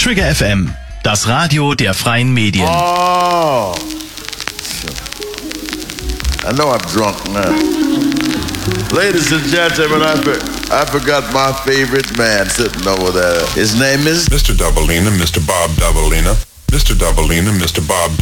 Trigger FM, das Radio der freien Medien. Oh, I know I'm drunk now. Ladies and gentlemen, I forgot my favorite man sitting over there. His name is Mr. Doubleina, Mr. Bob Doubleina. Mr. Doubleina, Mr. Bob